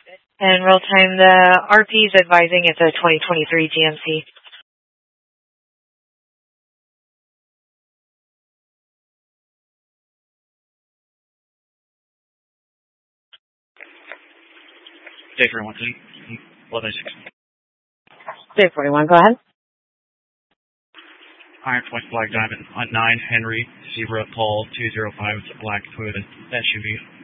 And real time, the RP is advising it's a 2023 GMC. Day 41, 11-6. Day 41, go ahead. Iron Point Black Diamond on 9 Henry Zebra Paul 205. It's a black Toyota SUV.